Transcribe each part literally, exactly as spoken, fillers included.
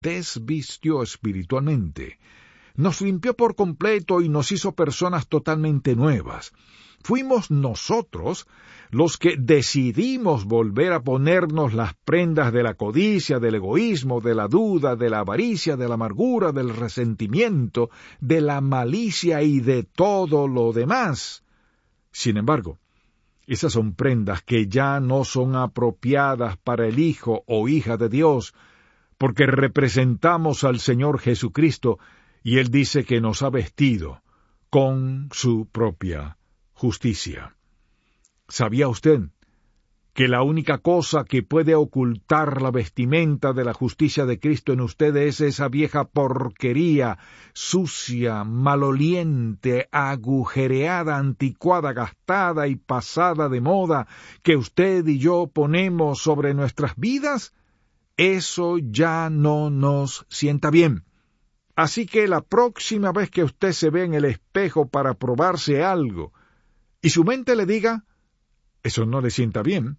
desvistió espiritualmente. Nos limpió por completo y nos hizo personas totalmente nuevas. Fuimos nosotros los que decidimos volver a ponernos las prendas de la codicia, del egoísmo, de la duda, de la avaricia, de la amargura, del resentimiento, de la malicia y de todo lo demás. Sin embargo, esas son prendas que ya no son apropiadas para el Hijo o hija de Dios, porque representamos al Señor Jesucristo, y Él dice que nos ha vestido con su propia justicia. ¿Sabía usted que la única cosa que puede ocultar la vestimenta de la justicia de Cristo en usted es esa vieja porquería, sucia, maloliente, agujereada, anticuada, gastada y pasada de moda que usted y yo ponemos sobre nuestras vidas? Eso ya no nos sienta bien. Así que la próxima vez que usted se ve en el espejo para probarse algo, y su mente le diga, eso no le sienta bien,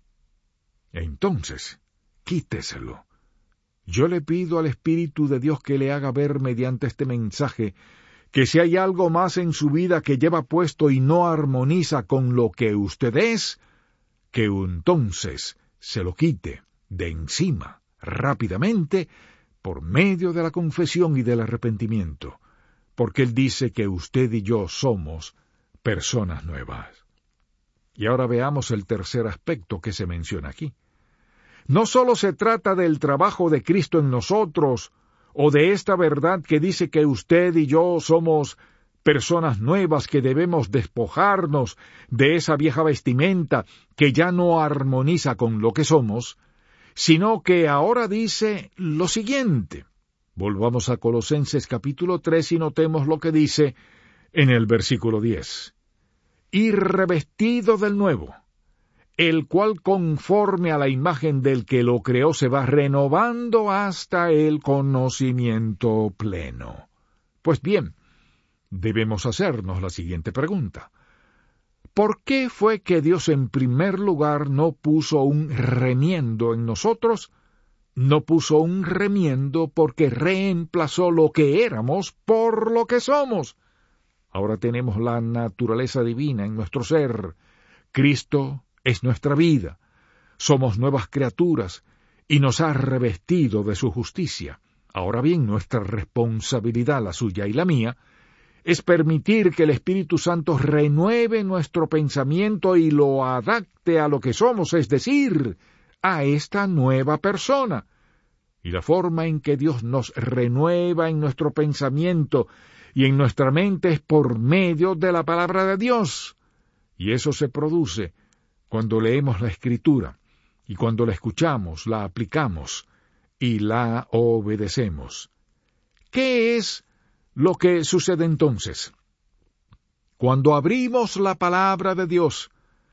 entonces, quíteselo. Yo le pido al Espíritu de Dios que le haga ver mediante este mensaje que si hay algo más en su vida que lleva puesto y no armoniza con lo que usted es, que entonces se lo quite de encima rápidamente por medio de la confesión y del arrepentimiento, porque Él dice que usted y yo somos personas nuevas. Y ahora veamos el tercer aspecto que se menciona aquí. No solo se trata del trabajo de Cristo en nosotros, o de esta verdad que dice que usted y yo somos personas nuevas que debemos despojarnos de esa vieja vestimenta que ya no armoniza con lo que somos, sino que ahora dice lo siguiente. Volvamos a Colosenses capítulo tres y notemos lo que dice en el versículo diez. Y revestido del nuevo, el cual conforme a la imagen del que lo creó se va renovando hasta el conocimiento pleno. Pues bien, debemos hacernos la siguiente pregunta. ¿Por qué fue que Dios en primer lugar no puso un remiendo en nosotros? No puso un remiendo porque reemplazó lo que éramos por lo que somos. Ahora tenemos la naturaleza divina en nuestro ser. Cristo es nuestra vida. Somos nuevas criaturas y nos ha revestido de su justicia. Ahora bien, nuestra responsabilidad, la suya y la mía, es permitir que el Espíritu Santo renueve nuestro pensamiento y lo adapte a lo que somos, es decir, a esta nueva persona. Y la forma en que Dios nos renueva en nuestro pensamiento y en nuestra mente es por medio de la palabra de Dios. Y eso se produce cuando leemos la Escritura, y cuando la escuchamos, la aplicamos y la obedecemos. ¿Qué es lo que sucede entonces? Cuando abrimos la palabra de Dios,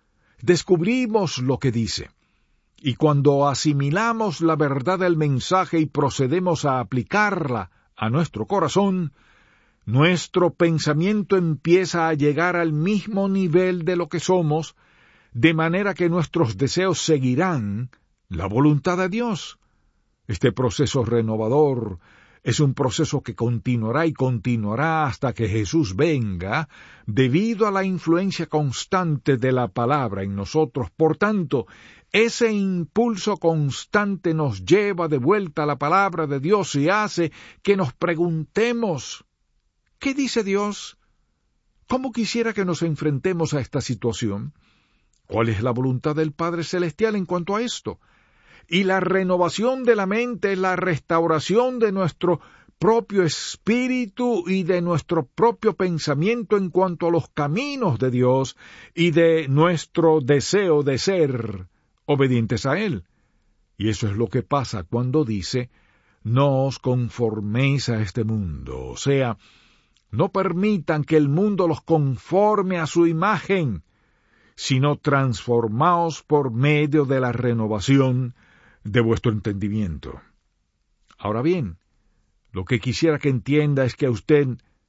descubrimos lo que dice. Y cuando asimilamos la verdad del mensaje y procedemos a aplicarla a nuestro corazón, nuestro pensamiento empieza a llegar al mismo nivel de lo que somos, de manera que nuestros deseos seguirán la voluntad de Dios. Este proceso renovador es un proceso que continuará y continuará hasta que Jesús venga, debido a la influencia constante de la palabra en nosotros. Por tanto, ese impulso constante nos lleva de vuelta a la palabra de Dios y hace que nos preguntemos, ¿qué dice Dios? ¿Cómo quisiera que nos enfrentemos a esta situación? ¿Cuál es la voluntad del Padre Celestial en cuanto a esto? Y la renovación de la mente es la restauración de nuestro propio espíritu y de nuestro propio pensamiento en cuanto a los caminos de Dios y de nuestro deseo de ser obedientes a Él. Y eso es lo que pasa cuando dice, no os conforméis a este mundo, o sea, no permitan que el mundo los conforme a su imagen, sino transformaos por medio de la renovación de vuestro entendimiento. Ahora bien, lo que quisiera que entienda es que usted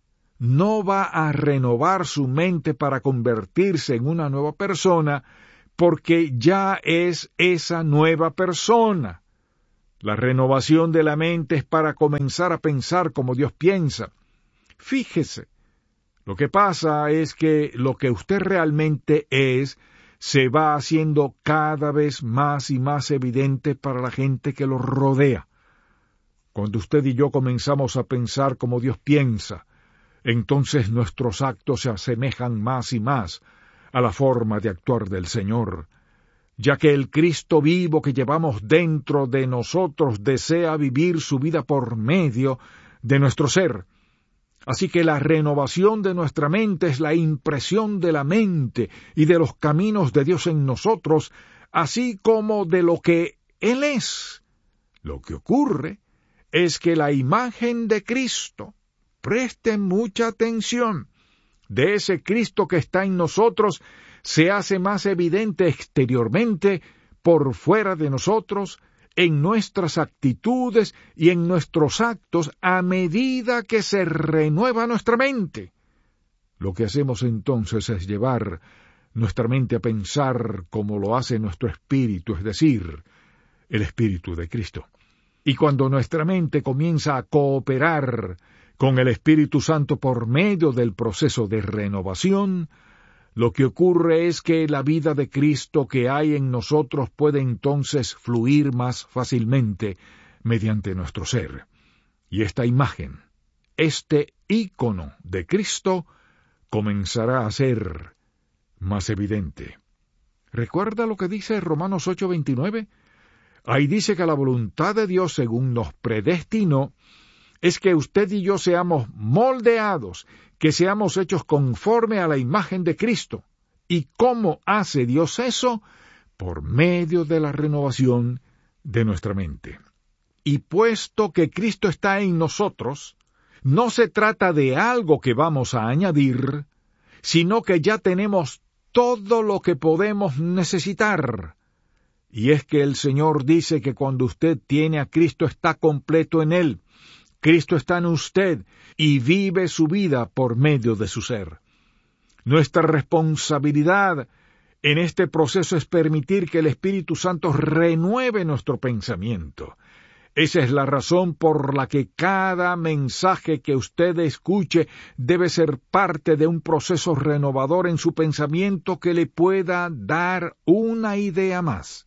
no va a renovar su mente para convertirse en una nueva persona, porque ya es esa nueva persona. La renovación de la mente es para comenzar a pensar como Dios piensa. Fíjese, lo que pasa es que lo que usted realmente es se va haciendo cada vez más y más evidente para la gente que lo rodea. Cuando usted y yo comenzamos a pensar como Dios piensa, entonces nuestros actos se asemejan más y más a la forma de actuar del Señor, ya que el Cristo vivo que llevamos dentro de nosotros desea vivir su vida por medio de nuestro ser. Así que la renovación de nuestra mente es la impresión de la mente y de los caminos de Dios en nosotros, así como de lo que Él es. Lo que ocurre es que la imagen de Cristo, presten mucha atención, de ese Cristo que está en nosotros, se hace más evidente exteriormente, por fuera de nosotros, en nuestras actitudes y en nuestros actos a medida que se renueva nuestra mente. Lo que hacemos entonces es llevar nuestra mente a pensar como lo hace nuestro espíritu, es decir, el Espíritu de Cristo. Y cuando nuestra mente comienza a cooperar con el Espíritu Santo por medio del proceso de renovación, lo que ocurre es que la vida de Cristo que hay en nosotros puede entonces fluir más fácilmente mediante nuestro ser. Y esta imagen, este ícono de Cristo, comenzará a ser más evidente. ¿Recuerda lo que dice Romanos ocho veintinueve? Ahí dice que la voluntad de Dios, según nos predestinó, es que usted y yo seamos moldeados, que seamos hechos conforme a la imagen de Cristo. ¿Y cómo hace Dios eso? Por medio de la renovación de nuestra mente. Y puesto que Cristo está en nosotros, no se trata de algo que vamos a añadir, sino que ya tenemos todo lo que podemos necesitar. Y es que el Señor dice que cuando usted tiene a Cristo está completo en Él. Cristo está en usted y vive su vida por medio de su ser. Nuestra responsabilidad en este proceso es permitir que el Espíritu Santo renueve nuestro pensamiento. Esa es la razón por la que cada mensaje que usted escuche debe ser parte de un proceso renovador en su pensamiento que le pueda dar una idea más,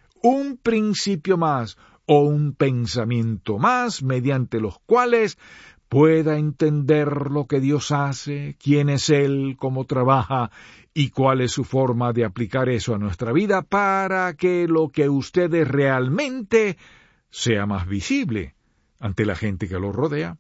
un principio más, o un pensamiento más, mediante los cuales pueda entender lo que Dios hace, quién es Él, cómo trabaja y cuál es su forma de aplicar eso a nuestra vida para que lo que usted es realmente sea más visible ante la gente que lo rodea.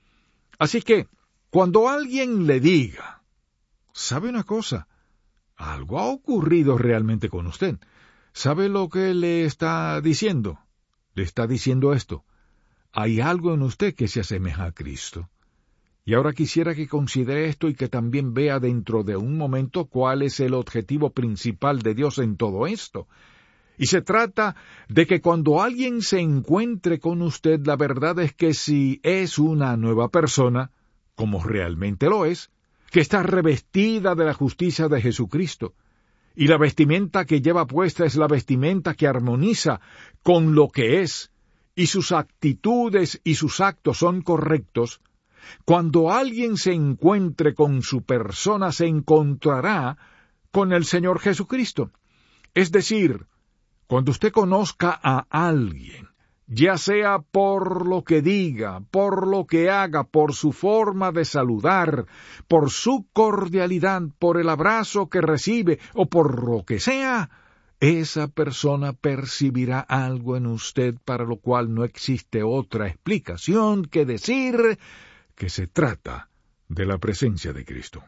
Así que, cuando alguien le diga, ¿sabe una cosa? Algo ha ocurrido realmente con usted. ¿Sabe lo que le está diciendo? Le está diciendo esto: hay algo en usted que se asemeja a Cristo. Y ahora quisiera que considere esto y que también vea dentro de un momento cuál es el objetivo principal de Dios en todo esto. Y se trata de que cuando alguien se encuentre con usted, la verdad es que si es una nueva persona, como realmente lo es, que está revestida de la justicia de Jesucristo, y la vestimenta que lleva puesta es la vestimenta que armoniza con lo que es, y sus actitudes y sus actos son correctos, cuando alguien se encuentre con su persona se encontrará con el Señor Jesucristo. Es decir, cuando usted conozca a alguien, ya sea por lo que diga, por lo que haga, por su forma de saludar, por su cordialidad, por el abrazo que recibe o por lo que sea, esa persona percibirá algo en usted para lo cual no existe otra explicación que decir que se trata de la presencia de Cristo.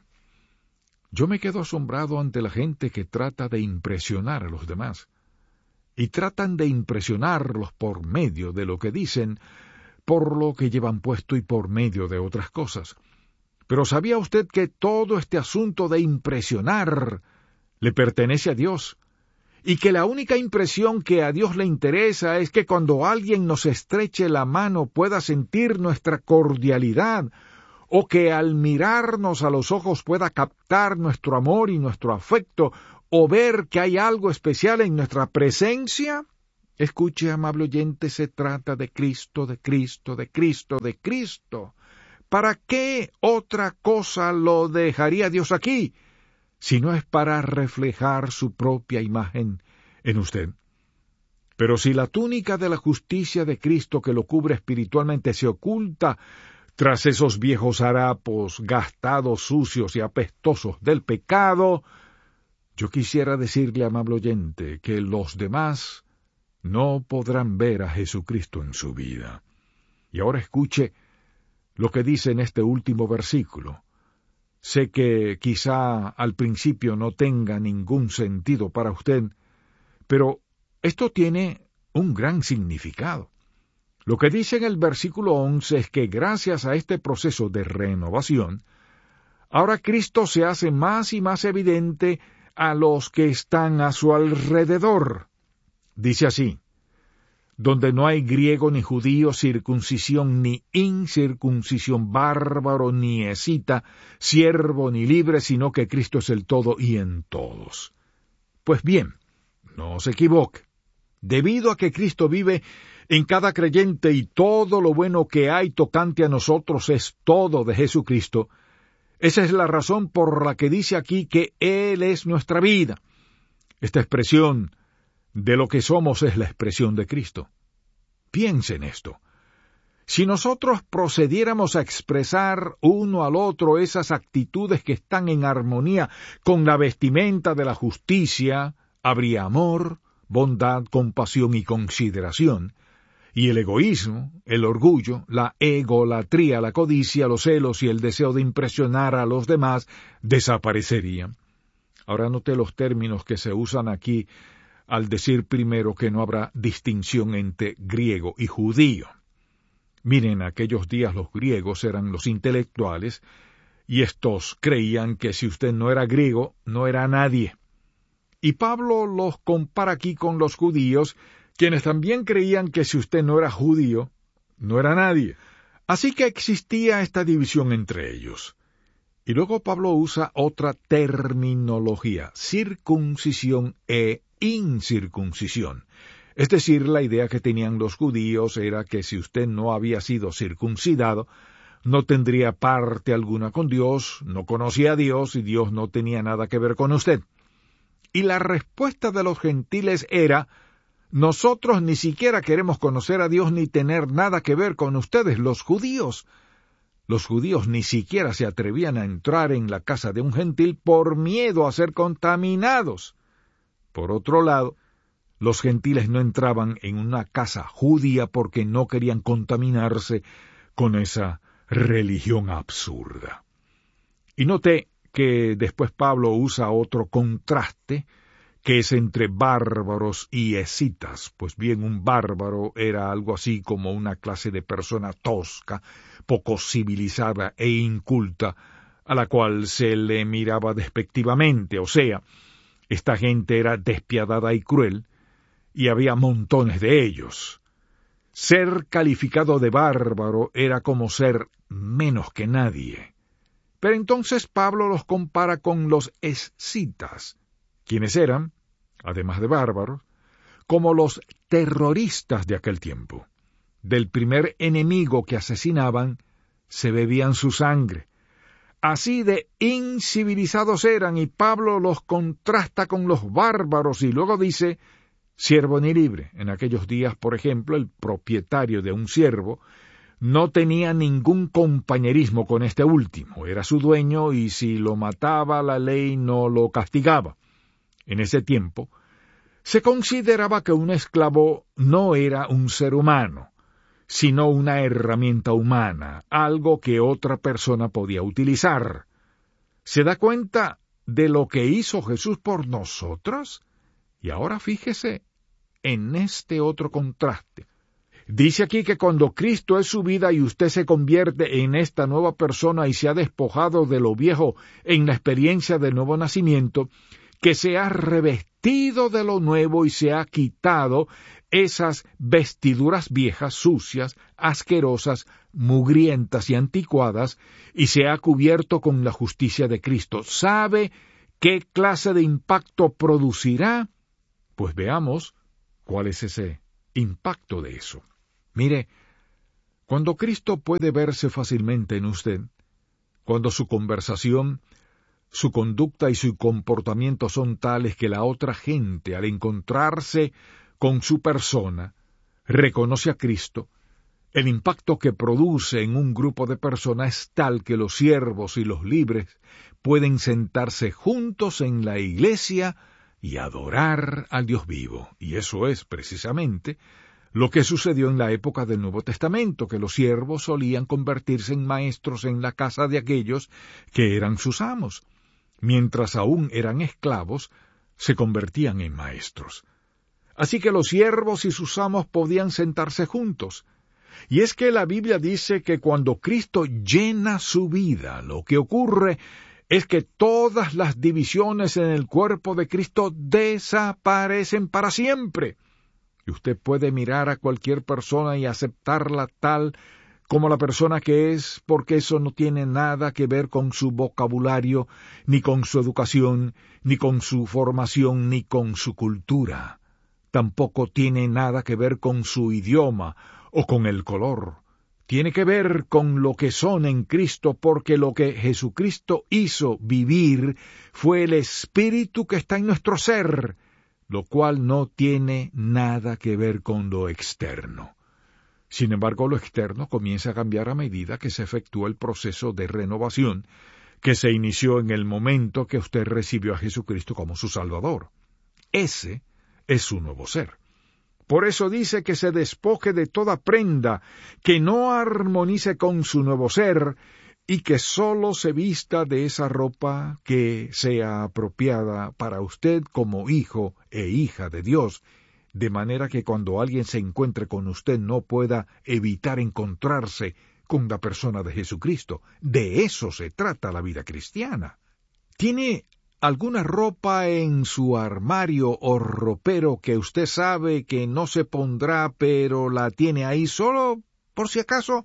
Yo me quedo asombrado ante la gente que trata de impresionar a los demás. Y tratan de impresionarlos por medio de lo que dicen, por lo que llevan puesto y por medio de otras cosas. Pero ¿sabía usted que todo este asunto de impresionar le pertenece a Dios? Y que la única impresión que a Dios le interesa es que cuando alguien nos estreche la mano pueda sentir nuestra cordialidad, o que al mirarnos a los ojos pueda captar nuestro amor y nuestro afecto, o ver que hay algo especial en nuestra presencia. Escuche, amable oyente, se trata de Cristo, de Cristo, de Cristo, de Cristo. ¿Para qué otra cosa lo dejaría Dios aquí, si no es para reflejar su propia imagen en usted? Pero si la túnica de la justicia de Cristo que lo cubre espiritualmente se oculta tras esos viejos harapos gastados, sucios y apestosos del pecado, yo quisiera decirle, amable oyente, que los demás no podrán ver a Jesucristo en su vida. Y ahora escuche lo que dice en este último versículo. Sé que quizá al principio no tenga ningún sentido para usted, pero esto tiene un gran significado. Lo que dice en el versículo once es que gracias a este proceso de renovación, ahora Cristo se hace más y más evidente a los que están a su alrededor. Dice así: donde no hay griego ni judío, circuncisión ni incircuncisión, bárbaro ni escita, siervo ni libre, sino que Cristo es el todo y en todos. Pues bien, no se equivoque. Debido a que Cristo vive en cada creyente y todo lo bueno que hay tocante a nosotros es todo de Jesucristo, esa es la razón por la que dice aquí que Él es nuestra vida. Esta expresión de lo que somos es la expresión de Cristo. Piense en esto. Si nosotros procediéramos a expresar uno al otro esas actitudes que están en armonía con la vestimenta de la justicia, habría amor, bondad, compasión y consideración, y el egoísmo, el orgullo, la egolatría, la codicia, los celos y el deseo de impresionar a los demás desaparecerían. Ahora note los términos que se usan aquí al decir primero que no habrá distinción entre griego y judío. Miren, en aquellos días los griegos eran los intelectuales, y estos creían que si usted no era griego, no era nadie. Y Pablo los compara aquí con los judíos, quienes también creían que si usted no era judío, no era nadie. Así que existía esta división entre ellos. Y luego Pablo usa otra terminología, circuncisión e incircuncisión. Es decir, la idea que tenían los judíos era que si usted no había sido circuncidado, no tendría parte alguna con Dios, no conocía a Dios y Dios no tenía nada que ver con usted. Y la respuesta de los gentiles era: nosotros ni siquiera queremos conocer a Dios ni tener nada que ver con ustedes, los judíos. Los judíos ni siquiera se atrevían a entrar en la casa de un gentil por miedo a ser contaminados. Por otro lado, los gentiles no entraban en una casa judía porque no querían contaminarse con esa religión absurda. Y note que después Pablo usa otro contraste, que es entre bárbaros y escitas. Pues bien, un bárbaro era algo así como una clase de persona tosca, poco civilizada e inculta, a la cual se le miraba despectivamente, o sea, esta gente era despiadada y cruel, y había montones de ellos. Ser calificado de bárbaro era como ser menos que nadie. Pero entonces Pablo los compara con los escitas, quienes eran, además de bárbaros, como los terroristas de aquel tiempo. Del primer enemigo que asesinaban, se bebían su sangre. Así de incivilizados eran, y Pablo los contrasta con los bárbaros, y luego dice: siervo ni libre. En aquellos días, por ejemplo, el propietario de un siervo no tenía ningún compañerismo con este último, era su dueño, y si lo mataba la ley no lo castigaba. En ese tiempo, se consideraba que un esclavo no era un ser humano, sino una herramienta humana, algo que otra persona podía utilizar. ¿Se da cuenta de lo que hizo Jesús por nosotros? Y ahora fíjese en este otro contraste. Dice aquí que cuando Cristo es su vida y usted se convierte en esta nueva persona y se ha despojado de lo viejo en la experiencia del nuevo nacimiento, que se ha revestido de lo nuevo y se ha quitado esas vestiduras viejas, sucias, asquerosas, mugrientas y anticuadas, y se ha cubierto con la justicia de Cristo. ¿Sabe qué clase de impacto producirá? Pues veamos cuál es ese impacto de eso. Mire, cuando Cristo puede verse fácilmente en usted, cuando su conversación, su conducta y su comportamiento son tales que la otra gente, al encontrarse con su persona, reconoce a Cristo, el impacto que produce en un grupo de personas es tal que los siervos y los libres pueden sentarse juntos en la iglesia y adorar al Dios vivo. Y eso es, precisamente, lo que sucedió en la época del Nuevo Testamento, que los siervos solían convertirse en maestros en la casa de aquellos que eran sus amos. Mientras aún eran esclavos, se convertían en maestros. Así que los siervos y sus amos podían sentarse juntos. Y es que la Biblia dice que cuando Cristo llena su vida, lo que ocurre es que todas las divisiones en el cuerpo de Cristo desaparecen para siempre. Y usted puede mirar a cualquier persona y aceptarla tal como la persona que es, porque eso no tiene nada que ver con su vocabulario, ni con su educación, ni con su formación, ni con su cultura. Tampoco tiene nada que ver con su idioma o con el color. Tiene que ver con lo que son en Cristo, porque lo que Jesucristo hizo vivir fue el Espíritu que está en nuestro ser, lo cual no tiene nada que ver con lo externo. Sin embargo, lo externo comienza a cambiar a medida que se efectúa el proceso de renovación que se inició en el momento que usted recibió a Jesucristo como su Salvador. Ese es su nuevo ser. Por eso dice que se despoje de toda prenda que no armonice con su nuevo ser y que sólo se vista de esa ropa que sea apropiada para usted como hijo e hija de Dios, de manera que cuando alguien se encuentre con usted no pueda evitar encontrarse con la persona de Jesucristo. De eso se trata la vida cristiana. ¿Tiene alguna ropa en su armario o ropero que usted sabe que no se pondrá, pero la tiene ahí solo por si acaso?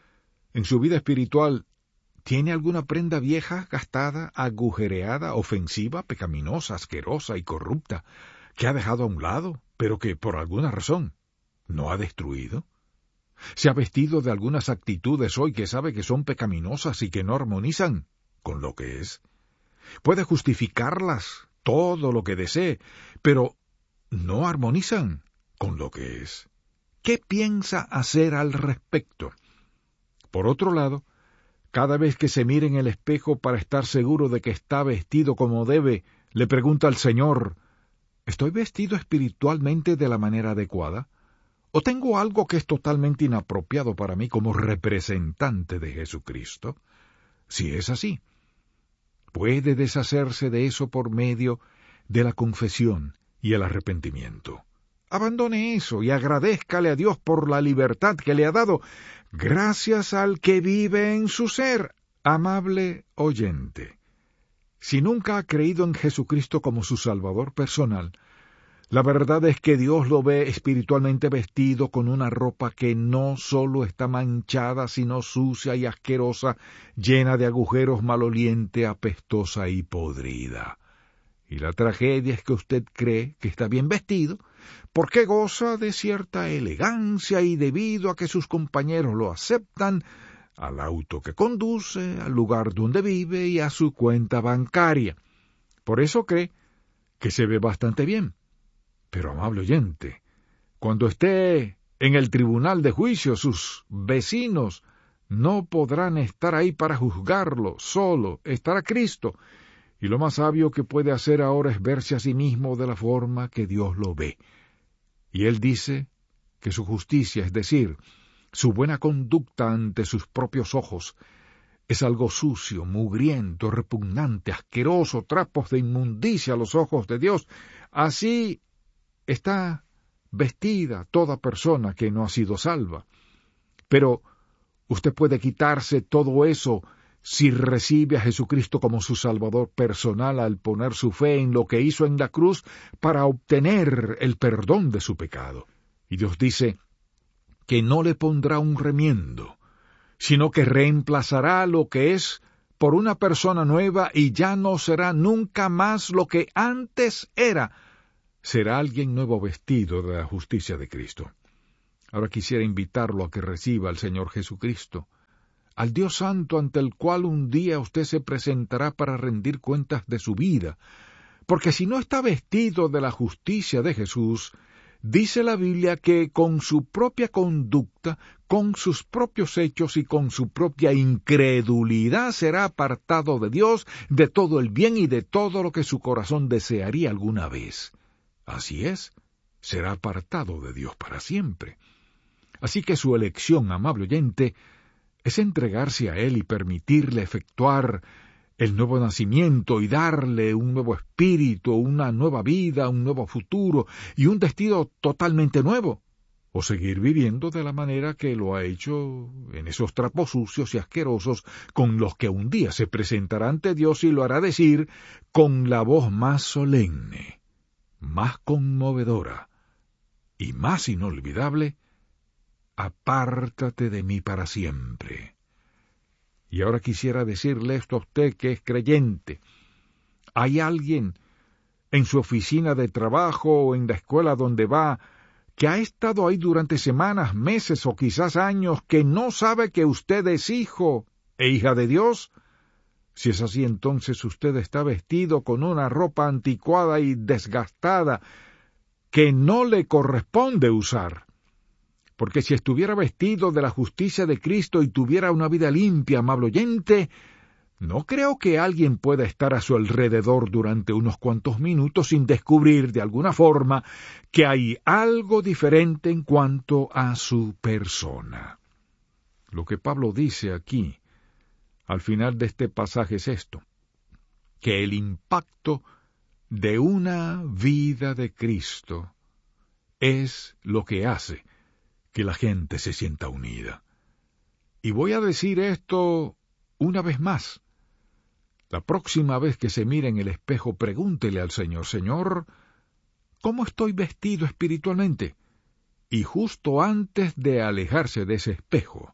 En su vida espiritual, ¿tiene alguna prenda vieja, gastada, agujereada, ofensiva, pecaminosa, asquerosa y corrupta, que ha dejado a un lado, pero que por alguna razón no ha destruido? ¿Se ha vestido de algunas actitudes hoy que sabe que son pecaminosas y que no armonizan con lo que es? Puede justificarlas todo lo que desee, pero no armonizan con lo que es. ¿Qué piensa hacer al respecto? Por otro lado, cada vez que se mire en el espejo para estar seguro de que está vestido como debe, le pregunta al Señor, ¿estoy vestido espiritualmente de la manera adecuada? ¿O tengo algo que es totalmente inapropiado para mí como representante de Jesucristo? Si es así, puede deshacerse de eso por medio de la confesión y el arrepentimiento. Abandone eso y agradézcale a Dios por la libertad que le ha dado, gracias al que vive en su ser. Amable oyente, si nunca ha creído en Jesucristo como su Salvador personal, la verdad es que Dios lo ve espiritualmente vestido con una ropa que no solo está manchada, sino sucia y asquerosa, llena de agujeros, maloliente, apestosa y podrida. Y la tragedia es que usted cree que está bien vestido, porque goza de cierta elegancia y debido a que sus compañeros lo aceptan, al auto que conduce, al lugar donde vive y a su cuenta bancaria. Por eso cree que se ve bastante bien. Pero, amable oyente, cuando esté en el tribunal de juicio, sus vecinos no podrán estar ahí para juzgarlo, solo estará Cristo, y lo más sabio que puede hacer ahora es verse a sí mismo de la forma que Dios lo ve. Y Él dice que su justicia, es decir, su buena conducta ante sus propios ojos, es algo sucio, mugriento, repugnante, asqueroso, trapos de inmundicia a los ojos de Dios. Así está vestida toda persona que no ha sido salva. Pero usted puede quitarse todo eso si recibe a Jesucristo como su Salvador personal al poner su fe en lo que hizo en la cruz para obtener el perdón de su pecado. Y Dios dice que no le pondrá un remiendo, sino que reemplazará lo que es por una persona nueva y ya no será nunca más lo que antes era. Será alguien nuevo vestido de la justicia de Cristo. Ahora quisiera invitarlo a que reciba al Señor Jesucristo, al Dios Santo ante el cual un día usted se presentará para rendir cuentas de su vida, porque si no está vestido de la justicia de Jesús, dice la Biblia que con su propia conducta, con sus propios hechos y con su propia incredulidad será apartado de Dios, de todo el bien y de todo lo que su corazón desearía alguna vez. Así es, será apartado de Dios para siempre. Así que su elección, amable oyente, es entregarse a Él y permitirle efectuar el nuevo nacimiento y darle un nuevo espíritu, una nueva vida, un nuevo futuro y un destino totalmente nuevo, o seguir viviendo de la manera que lo ha hecho en esos trapos sucios y asquerosos con los que un día se presentará ante Dios y lo hará decir con la voz más solemne, más conmovedora y más inolvidable: apártate de mí para siempre. Y ahora quisiera decirle esto a usted que es creyente. ¿Hay alguien en su oficina de trabajo o en la escuela donde va que ha estado ahí durante semanas, meses o quizás años que no sabe que usted es hijo e hija de Dios? Si es así, entonces usted está vestido con una ropa anticuada y desgastada que no le corresponde usar. Porque si estuviera vestido de la justicia de Cristo y tuviera una vida limpia, amable oyente, no creo que alguien pueda estar a su alrededor durante unos cuantos minutos sin descubrir de alguna forma que hay algo diferente en cuanto a su persona. Lo que Pablo dice aquí, al final de este pasaje, es esto: que el impacto de una vida de Cristo es lo que hace que la gente se sienta unida. Y voy a decir esto una vez más. La próxima vez que se mire en el espejo, pregúntele al Señor: Señor, ¿cómo estoy vestido espiritualmente? Y justo antes de alejarse de ese espejo,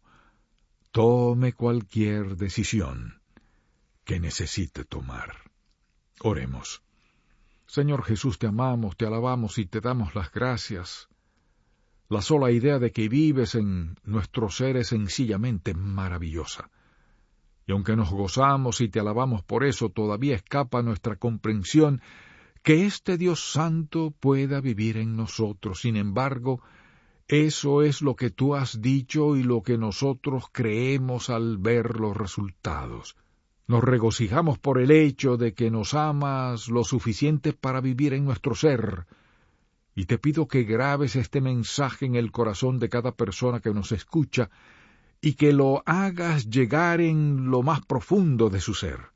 tome cualquier decisión que necesite tomar. Oremos. Señor Jesús, te amamos, te alabamos y te damos las gracias. La sola idea de que vives en nuestro ser es sencillamente maravillosa. Y aunque nos gozamos y te alabamos por eso, todavía escapa a nuestra comprensión que este Dios Santo pueda vivir en nosotros. Sin embargo, eso es lo que tú has dicho y lo que nosotros creemos al ver los resultados. Nos regocijamos por el hecho de que nos amas lo suficiente para vivir en nuestro ser. Y te pido que grabes este mensaje en el corazón de cada persona que nos escucha y que lo hagas llegar en lo más profundo de su ser.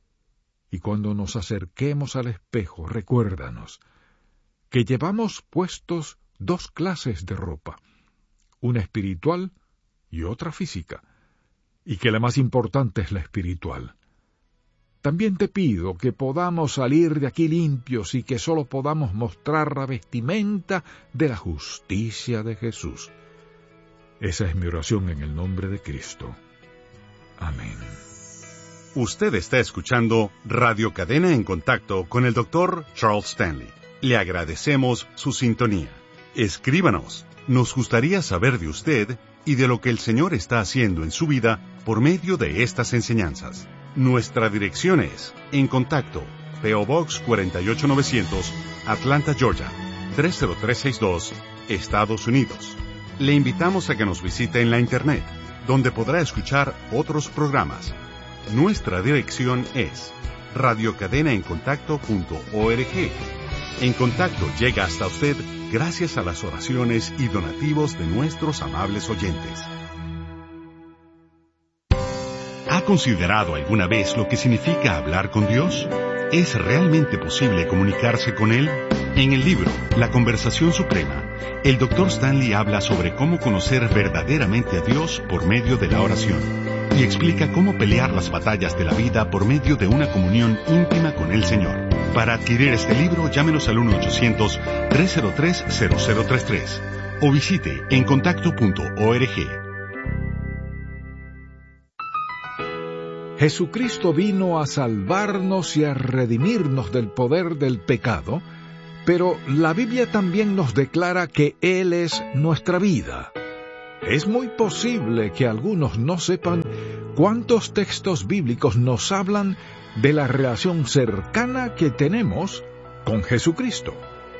Y cuando nos acerquemos al espejo, recuérdanos que llevamos puestos dos clases de ropa, una espiritual y otra física, y que la más importante es la espiritual. También te pido que podamos salir de aquí limpios y que solo podamos mostrar la vestimenta de la justicia de Jesús. Esa es mi oración en el nombre de Cristo. Amén. Usted está escuchando Radio Cadena en Contacto con el doctor Charles Stanley. Le agradecemos su sintonía. Escríbanos. Nos gustaría saber de usted y de lo que el Señor está haciendo en su vida por medio de estas enseñanzas. Nuestra dirección es En Contacto, P O Box cuarenta y ocho novecientos, Atlanta, Georgia, tres cero tres seis dos, Estados Unidos. Le invitamos a que nos visite en la Internet, donde podrá escuchar otros programas. Nuestra dirección es radio cadena en contacto punto org. En Contacto llega hasta usted gracias a las oraciones y donativos de nuestros amables oyentes. ¿Ha considerado alguna vez lo que significa hablar con Dios? ¿Es realmente posible comunicarse con Él? En el libro La Conversación Suprema, el doctor Stanley habla sobre cómo conocer verdaderamente a Dios por medio de la oración y explica cómo pelear las batallas de la vida por medio de una comunión íntima con el Señor. Para adquirir este libro, llámenos al uno ochocientos, tres cero tres, cero cero tres tres o visite en contacto punto org. Jesucristo vino a salvarnos y a redimirnos del poder del pecado, Pero la Biblia también nos declara que Él es nuestra vida. Es muy posible que algunos no sepan cuántos textos bíblicos nos hablan de la relación cercana que tenemos con Jesucristo.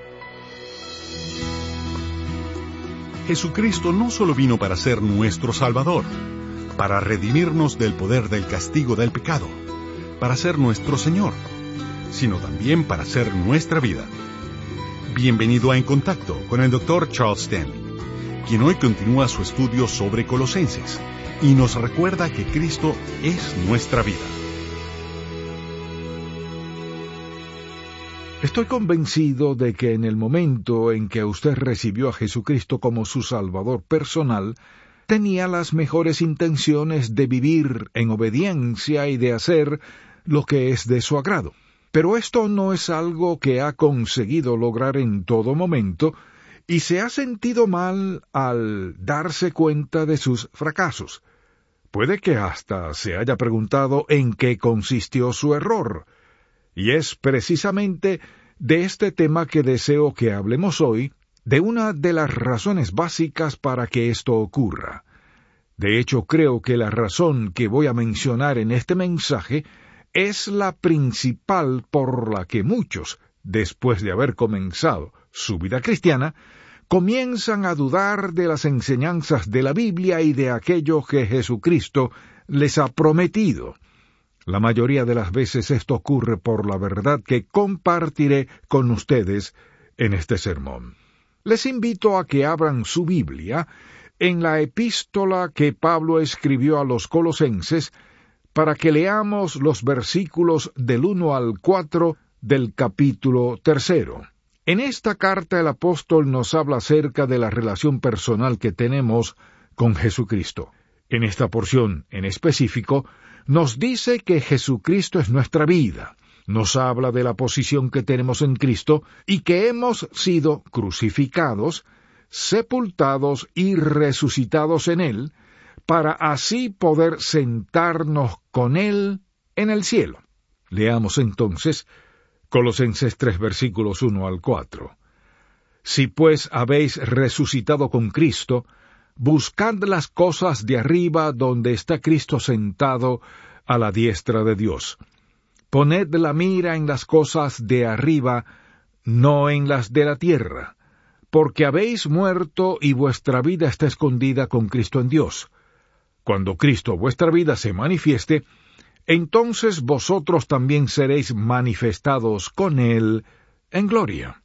Jesucristo no solo vino para ser nuestro Salvador, para redimirnos del poder del castigo del pecado, para ser nuestro Señor, sino también para ser nuestra vida. Bienvenido a En Contacto con el doctor Charles Stanley, quien hoy continúa su estudio sobre Colosenses y nos recuerda que Cristo es nuestra vida. Estoy convencido de que en el momento en que usted recibió a Jesucristo como su Salvador personal, tenía las mejores intenciones de vivir en obediencia y de hacer lo que es de su agrado. Pero esto no es algo que ha conseguido lograr en todo momento y se ha sentido mal al darse cuenta de sus fracasos. Puede que hasta se haya preguntado en qué consistió su error. Y es precisamente de este tema que deseo que hablemos hoy, de una de las razones básicas para que esto ocurra. De hecho, creo que la razón que voy a mencionar en este mensaje es la principal por la que muchos, después de haber comenzado su vida cristiana, comienzan a dudar de las enseñanzas de la Biblia y de aquello que Jesucristo les ha prometido. La mayoría de las veces esto ocurre por la verdad que compartiré con ustedes en este sermón. Les invito a que abran su Biblia en la epístola que Pablo escribió a los Colosenses para que leamos los versículos del uno al cuatro del capítulo tercero. En esta carta el apóstol nos habla acerca de la relación personal que tenemos con Jesucristo. En esta porción en específico, nos dice que Jesucristo es nuestra vida. Nos habla de la posición que tenemos en Cristo y que hemos sido crucificados, sepultados y resucitados en Él, para así poder sentarnos con Él en el cielo. Leamos entonces Colosenses tres versículos uno al cuatro. Si pues habéis resucitado con Cristo, buscad las cosas de arriba donde está Cristo sentado a la diestra de Dios. Poned la mira en las cosas de arriba, no en las de la tierra, porque habéis muerto y vuestra vida está escondida con Cristo en Dios. Cuando Cristo vuestra vida se manifieste, entonces vosotros también seréis manifestados con Él en gloria.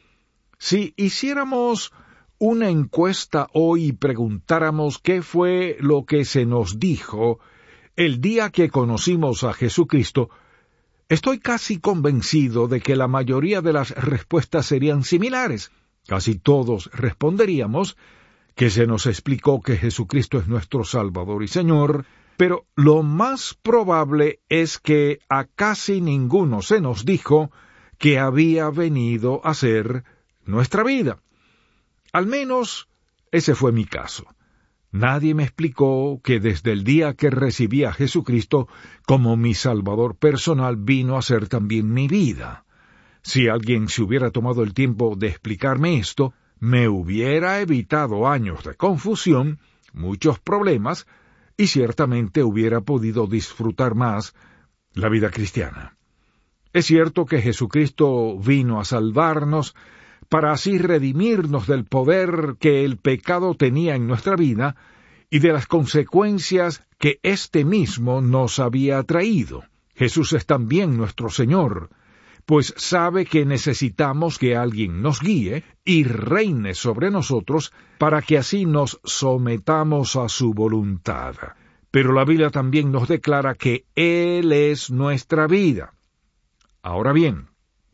Si hiciéramos una encuesta hoy y preguntáramos qué fue lo que se nos dijo el día que conocimos a Jesucristo, estoy casi convencido de que la mayoría de las respuestas serían similares. Casi todos responderíamos que se nos explicó que Jesucristo es nuestro Salvador y Señor, pero lo más probable es que a casi ninguno se nos dijo que había venido a ser nuestra vida. Al menos ese fue mi caso. Nadie me explicó que desde el día que recibí a Jesucristo como mi Salvador personal vino a ser también mi vida. Si alguien se hubiera tomado el tiempo de explicarme esto, me hubiera evitado años de confusión, muchos problemas, y ciertamente hubiera podido disfrutar más la vida cristiana. Es cierto que Jesucristo vino a salvarnos, para así redimirnos del poder que el pecado tenía en nuestra vida y de las consecuencias que éste mismo nos había traído. Jesús es también nuestro Señor, pues sabe que necesitamos que alguien nos guíe y reine sobre nosotros para que así nos sometamos a su voluntad. Pero la Biblia también nos declara que Él es nuestra vida. Ahora bien,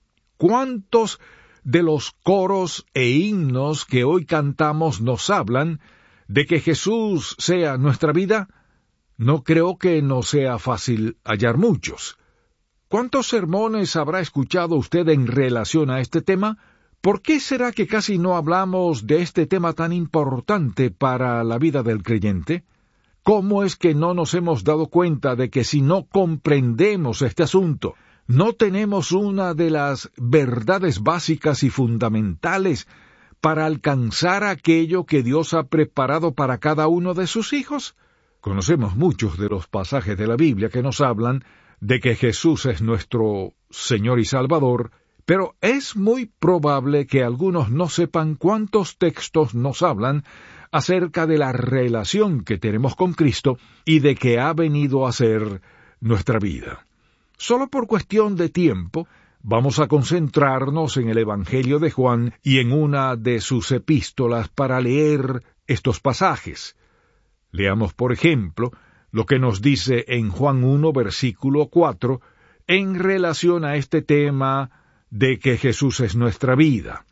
¿cuántos de los coros e himnos que hoy cantamos nos hablan de que Jesús sea nuestra vida? No creo que no sea fácil hallar muchos. ¿Cuántos sermones habrá escuchado usted en relación a este tema? ¿Por qué será que casi no hablamos de este tema tan importante para la vida del creyente? ¿Cómo es que no nos hemos dado cuenta de que si no comprendemos este asunto, ¿No tenemos una de las verdades básicas y fundamentales para alcanzar aquello que Dios ha preparado para cada uno de sus hijos? Conocemos muchos de los pasajes de la Biblia que nos hablan de que Jesús es nuestro Señor y Salvador, pero es muy probable que algunos no sepan cuántos textos nos hablan acerca de la relación que tenemos con Cristo y de que ha venido a ser nuestra vida. Solo por cuestión de tiempo, vamos a concentrarnos en el Evangelio de Juan y en una de sus epístolas para leer estos pasajes. Leamos, por ejemplo, lo que nos dice en Juan uno, versículo cuatro, en relación a este tema de que Jesús es nuestra vida.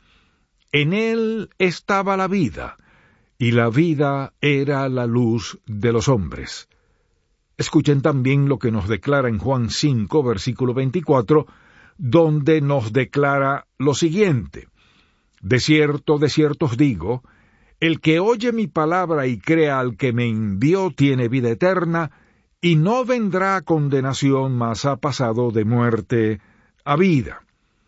En él estaba la vida, y la vida era la luz de los hombres. Escuchen también lo que nos declara en Juan cinco, versículo veinticuatro, donde nos declara lo siguiente: De cierto, de cierto os digo, el que oye mi palabra y crea al que me envió tiene vida eterna, y no vendrá a condenación, mas ha pasado de muerte a vida.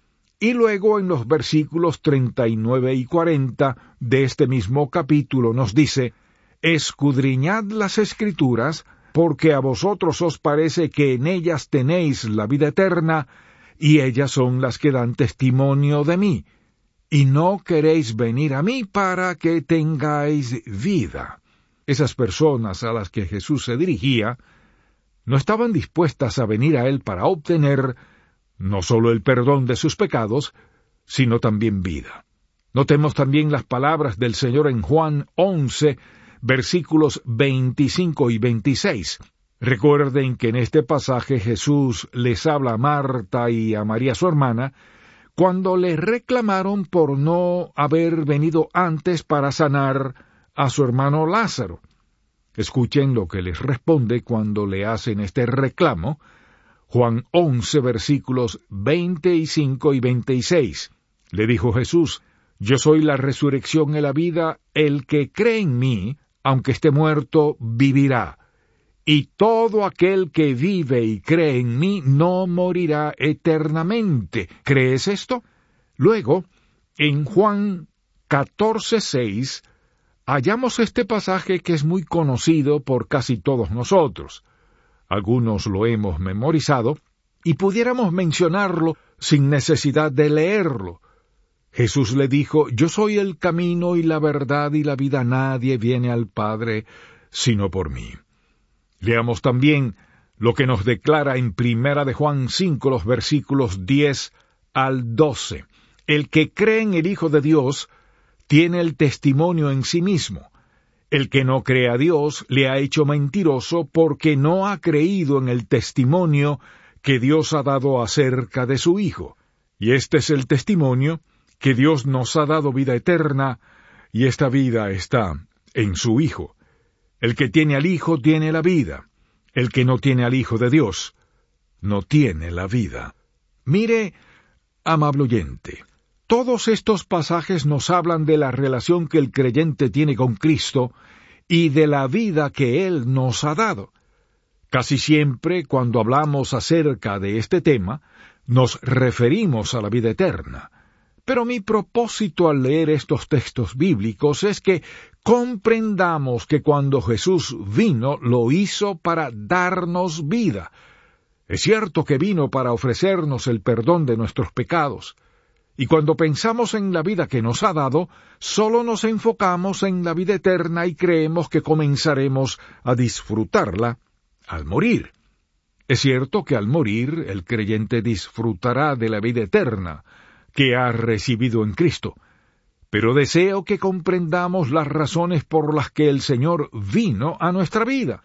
Y luego en los versículos treinta y nueve y cuarenta de este mismo capítulo nos dice: Escudriñad las Escrituras, porque a vosotros os parece que en ellas tenéis la vida eterna, y ellas son las que dan testimonio de mí, y no queréis venir a mí para que tengáis vida. Esas personas a las que Jesús se dirigía no estaban dispuestas a venir a él para obtener no solo el perdón de sus pecados, sino también vida. Notemos también las palabras del Señor en Juan once, versículos veinticinco y veintiséis. Recuerden que en este pasaje Jesús les habla a Marta y a María su hermana, cuando le reclamaron por no haber venido antes para sanar a su hermano Lázaro. Escuchen lo que les responde cuando le hacen este reclamo. Juan once, versículos veinticinco y veintiséis. Le dijo Jesús: Yo soy la resurrección y la vida, el que cree en mí, aunque esté muerto, vivirá. Y todo aquel que vive y cree en mí no morirá eternamente. ¿Crees esto? Luego, en Juan catorce, seis, hallamos este pasaje que es muy conocido por casi todos nosotros. Algunos lo hemos memorizado, y pudiéramos mencionarlo sin necesidad de leerlo. Jesús le dijo: Yo soy el camino y la verdad y la vida, nadie viene al Padre sino por mí. Leamos también lo que nos declara en Primera de Juan cinco, los versículos diez al doce. El que cree en el Hijo de Dios tiene el testimonio en sí mismo. El que no cree a Dios le ha hecho mentiroso, porque no ha creído en el testimonio que Dios ha dado acerca de su Hijo. Y este es el testimonio, que Dios nos ha dado vida eterna, y esta vida está en su Hijo. El que tiene al Hijo tiene la vida. El que no tiene al Hijo de Dios no tiene la vida. Mire, amable oyente, todos estos pasajes nos hablan de la relación que el creyente tiene con Cristo y de la vida que Él nos ha dado. Casi siempre, cuando hablamos acerca de este tema, nos referimos a la vida eterna. Pero mi propósito al leer estos textos bíblicos es que comprendamos que cuando Jesús vino, lo hizo para darnos vida. Es cierto que vino para ofrecernos el perdón de nuestros pecados. Y cuando pensamos en la vida que nos ha dado, solo nos enfocamos en la vida eterna y creemos que comenzaremos a disfrutarla al morir. Es cierto que al morir el creyente disfrutará de la vida eterna que ha recibido en Cristo, pero deseo que comprendamos las razones por las que el Señor vino a nuestra vida.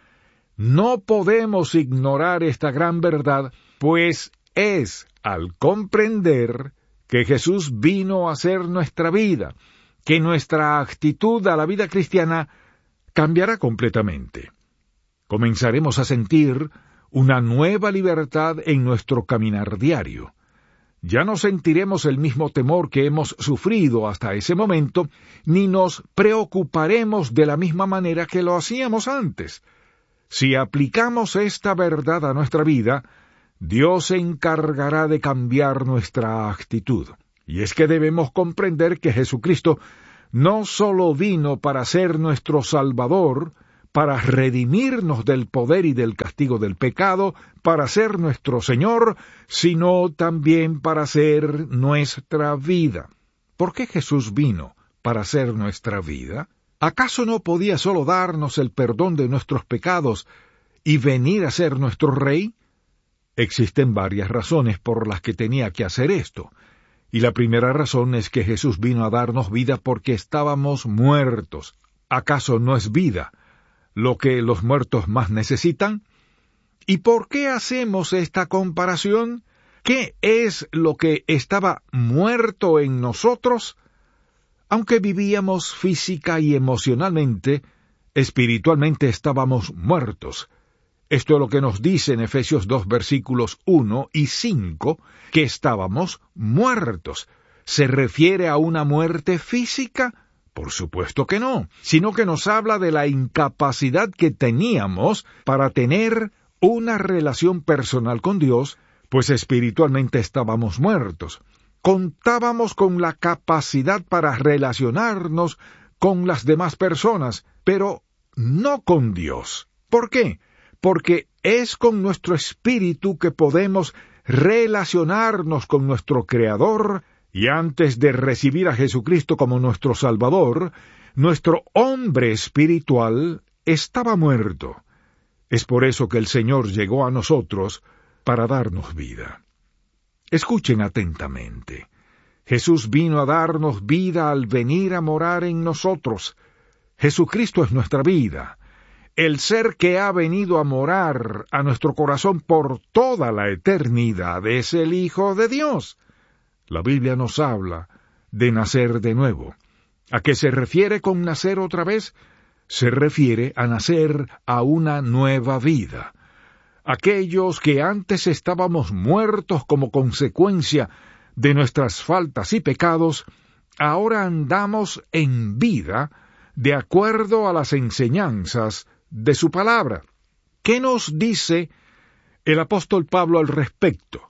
No podemos ignorar esta gran verdad, pues es al comprender que Jesús vino a ser nuestra vida, que nuestra actitud a la vida cristiana cambiará completamente. Comenzaremos a sentir una nueva libertad en nuestro caminar diario. Ya no sentiremos el mismo temor que hemos sufrido hasta ese momento, ni nos preocuparemos de la misma manera que lo hacíamos antes. Si aplicamos esta verdad a nuestra vida, Dios se encargará de cambiar nuestra actitud. Y es que debemos comprender que Jesucristo no sólo vino para ser nuestro Salvador, para redimirnos del poder y del castigo del pecado, para ser nuestro Señor, sino también para ser nuestra vida. ¿Por qué Jesús vino para ser nuestra vida? ¿Acaso no podía sólo darnos el perdón de nuestros pecados y venir a ser nuestro Rey? Existen varias razones por las que tenía que hacer esto. Y la primera razón es que Jesús vino a darnos vida porque estábamos muertos. ¿Acaso no es vida lo que los muertos más necesitan? ¿Y por qué hacemos esta comparación? ¿Qué es lo que estaba muerto en nosotros? Aunque vivíamos física y emocionalmente, espiritualmente estábamos muertos. Esto es lo que nos dice en Efesios dos versículos uno y cinco, que estábamos muertos. ¿Se refiere a una muerte física? Por supuesto que no, sino que nos habla de la incapacidad que teníamos para tener una relación personal con Dios, pues espiritualmente estábamos muertos. Contábamos con la capacidad para relacionarnos con las demás personas, pero no con Dios. ¿Por qué? Porque es con nuestro espíritu que podemos relacionarnos con nuestro Creador, y antes de recibir a Jesucristo como nuestro Salvador, nuestro hombre espiritual estaba muerto. Es por eso que el Señor llegó a nosotros para darnos vida. Escuchen atentamente. Jesús vino a darnos vida al venir a morar en nosotros. Jesucristo es nuestra vida. El ser que ha venido a morar a nuestro corazón por toda la eternidad es el Hijo de Dios. La Biblia nos habla de nacer de nuevo. ¿A qué se refiere con nacer otra vez? Se refiere a nacer a una nueva vida. Aquellos que antes estábamos muertos como consecuencia de nuestras faltas y pecados, ahora andamos en vida de acuerdo a las enseñanzas de su palabra. ¿Qué nos dice el apóstol Pablo al respecto?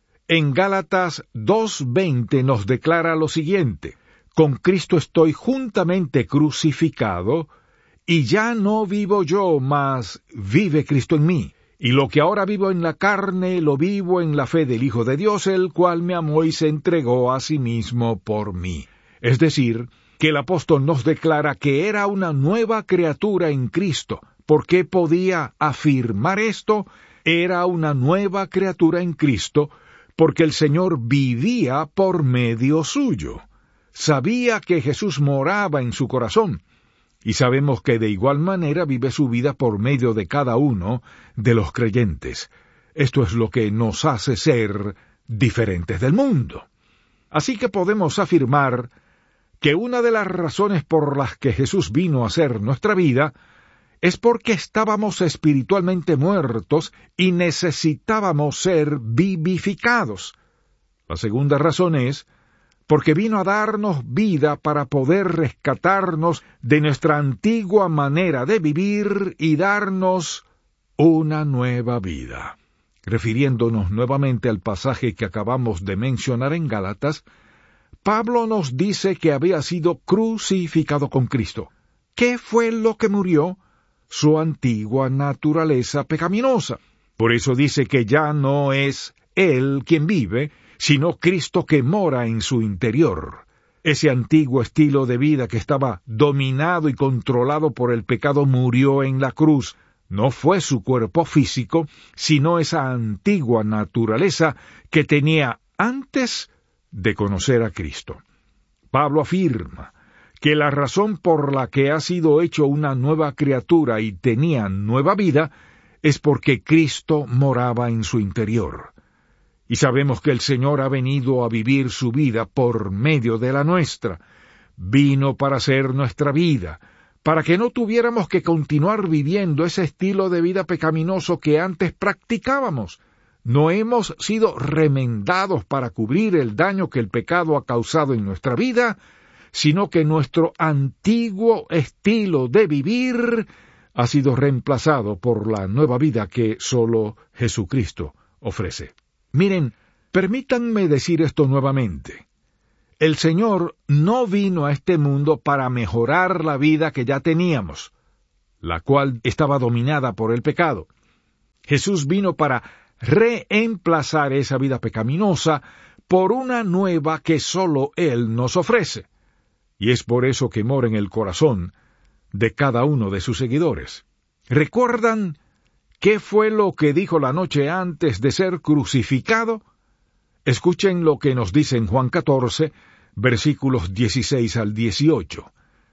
En Gálatas dos veinte nos declara lo siguiente: con Cristo estoy juntamente crucificado, y ya no vivo yo, mas vive Cristo en mí. Y lo que ahora vivo en la carne, lo vivo en la fe del Hijo de Dios, el cual me amó y se entregó a sí mismo por mí. Es decir, que el apóstol nos declara que era una nueva criatura en Cristo. ¿Por qué podía afirmar esto? Era una nueva criatura en Cristo, porque el Señor vivía por medio suyo. Sabía que Jesús moraba en su corazón, y sabemos que de igual manera vive su vida por medio de cada uno de los creyentes. Esto es lo que nos hace ser diferentes del mundo. Así que podemos afirmar que una de las razones por las que Jesús vino a ser nuestra vida es porque estábamos espiritualmente muertos y necesitábamos ser vivificados. La segunda razón es porque vino a darnos vida para poder rescatarnos de nuestra antigua manera de vivir y darnos una nueva vida. Refiriéndonos nuevamente al pasaje que acabamos de mencionar en Gálatas, Pablo nos dice que había sido crucificado con Cristo. ¿Qué fue lo que murió? Su antigua naturaleza pecaminosa. Por eso dice que ya no es él quien vive, sino Cristo que mora en su interior. Ese antiguo estilo de vida que estaba dominado y controlado por el pecado murió en la cruz. No fue su cuerpo físico, sino esa antigua naturaleza que tenía antes de conocer a Cristo. Pablo afirma que la razón por la que ha sido hecho una nueva criatura y tenía nueva vida es porque Cristo moraba en su interior. Y sabemos que el Señor ha venido a vivir su vida por medio de la nuestra. Vino para ser nuestra vida, para que no tuviéramos que continuar viviendo ese estilo de vida pecaminoso que antes practicábamos. No hemos sido remendados para cubrir el daño que el pecado ha causado en nuestra vida, sino que nuestro antiguo estilo de vivir ha sido reemplazado por la nueva vida que solo Jesucristo ofrece. Miren, permítanme decir esto nuevamente. El Señor no vino a este mundo para mejorar la vida que ya teníamos, la cual estaba dominada por el pecado. Jesús vino para reemplazar esa vida pecaminosa por una nueva que sólo Él nos ofrece. Y es por eso que mora en el corazón de cada uno de sus seguidores. ¿Recuerdan qué fue lo que dijo la noche antes de ser crucificado? Escuchen lo que nos dice en Juan catorce, versículos dieciséis al dieciocho.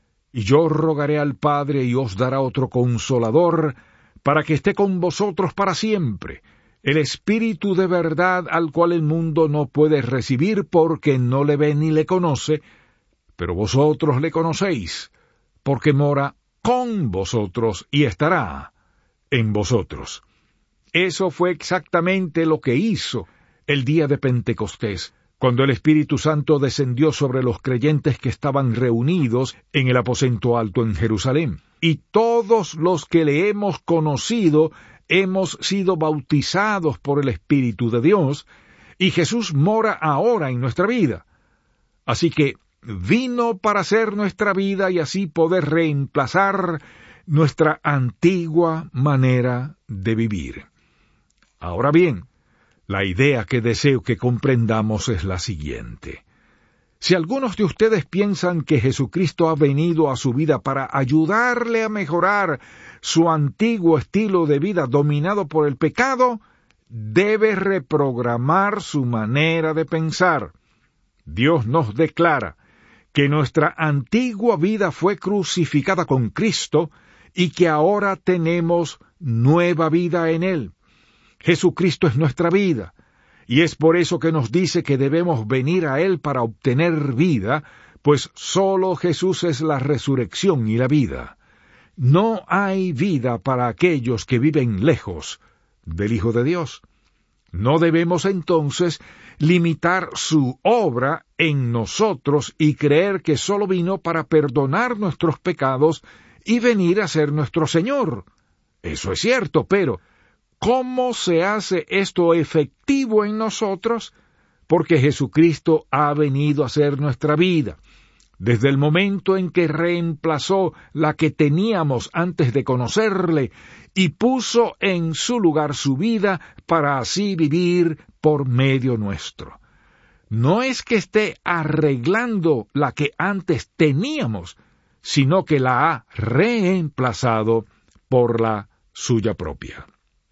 Y yo rogaré al Padre y os dará otro Consolador, para que esté con vosotros para siempre, el Espíritu de verdad al cual el mundo no puede recibir porque no le ve ni le conoce, pero vosotros le conocéis, porque mora con vosotros y estará en vosotros. Eso fue exactamente lo que hizo el día de Pentecostés, cuando el Espíritu Santo descendió sobre los creyentes que estaban reunidos en el aposento alto en Jerusalén. Y todos los que le hemos conocido hemos sido bautizados por el Espíritu de Dios, y Jesús mora ahora en nuestra vida. Así que vino para ser nuestra vida y así poder reemplazar nuestra antigua manera de vivir. Ahora bien, la idea que deseo que comprendamos es la siguiente. Si algunos de ustedes piensan que Jesucristo ha venido a su vida para ayudarle a mejorar su antiguo estilo de vida dominado por el pecado, debe reprogramar su manera de pensar. Dios nos declara que nuestra antigua vida fue crucificada con Cristo y que ahora tenemos nueva vida en Él. Jesucristo es nuestra vida, y es por eso que nos dice que debemos venir a Él para obtener vida, pues sólo Jesús es la resurrección y la vida. No hay vida para aquellos que viven lejos del Hijo de Dios. No debemos entonces limitar su obra en nosotros y creer que sólo vino para perdonar nuestros pecados y venir a ser nuestro Señor. Eso es cierto, pero ¿cómo se hace esto efectivo en nosotros? Porque Jesucristo ha venido a ser nuestra vida. Desde el momento en que reemplazó la que teníamos antes de conocerle y puso en su lugar su vida para así vivir por medio nuestro. No es que esté arreglando la que antes teníamos, sino que la ha reemplazado por la suya propia.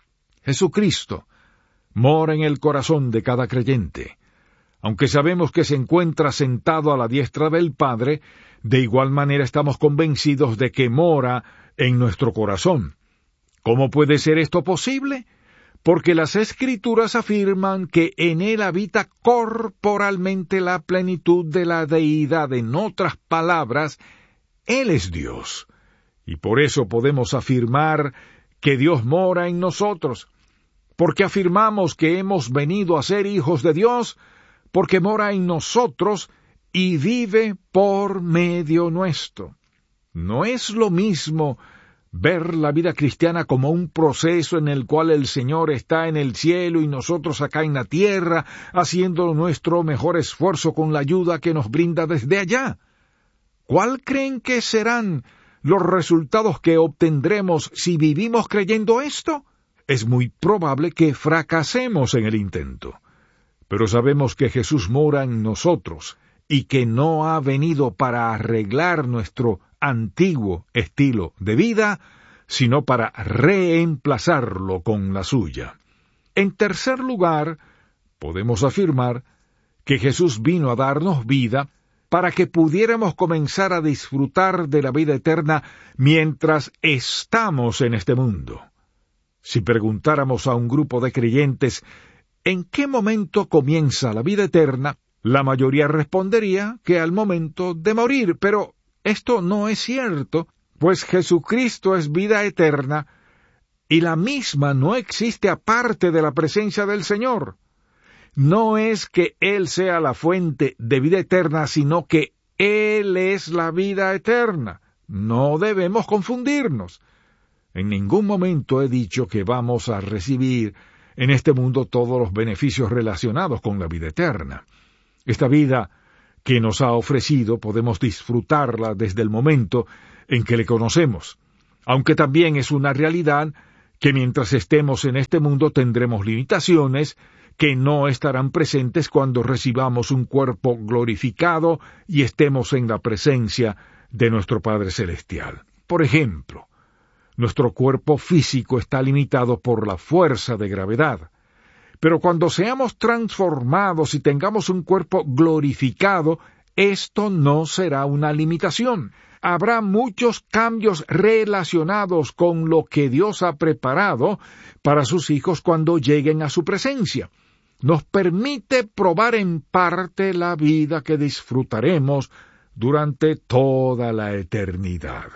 Jesucristo mora en el corazón de cada creyente. Aunque sabemos que se encuentra sentado a la diestra del Padre, de igual manera estamos convencidos de que mora en nuestro corazón. ¿Cómo puede ser esto posible? Porque las Escrituras afirman que en Él habita corporalmente la plenitud de la deidad. En otras palabras, Él es Dios. Y por eso podemos afirmar que Dios mora en nosotros. Porque afirmamos que hemos venido a ser hijos de Dios, porque mora en nosotros y vive por medio nuestro. No es lo mismo ver la vida cristiana como un proceso en el cual el Señor está en el cielo y nosotros acá en la tierra, haciendo nuestro mejor esfuerzo con la ayuda que nos brinda desde allá. ¿Cuál creen que serán los resultados que obtendremos si vivimos creyendo esto? Es muy probable que fracasemos en el intento. Pero sabemos que Jesús mora en nosotros y que no ha venido para arreglar nuestro antiguo estilo de vida, sino para reemplazarlo con la suya. En tercer lugar, podemos afirmar que Jesús vino a darnos vida para que pudiéramos comenzar a disfrutar de la vida eterna mientras estamos en este mundo. Si preguntáramos a un grupo de creyentes ¿en qué momento comienza la vida eterna?, la mayoría respondería que al momento de morir, pero esto no es cierto, pues Jesucristo es vida eterna, y la misma no existe aparte de la presencia del Señor. No es que Él sea la fuente de vida eterna, sino que Él es la vida eterna. No debemos confundirnos. En ningún momento he dicho que vamos a recibir en este mundo todos los beneficios relacionados con la vida eterna. Esta vida que nos ha ofrecido podemos disfrutarla desde el momento en que le conocemos, aunque también es una realidad que mientras estemos en este mundo tendremos limitaciones que no estarán presentes cuando recibamos un cuerpo glorificado y estemos en la presencia de nuestro Padre Celestial. Por ejemplo, nuestro cuerpo físico está limitado por la fuerza de gravedad, pero cuando seamos transformados y tengamos un cuerpo glorificado, esto no será una limitación. Habrá muchos cambios relacionados con lo que Dios ha preparado para sus hijos cuando lleguen a su presencia. Nos permite probar en parte la vida que disfrutaremos durante toda la eternidad.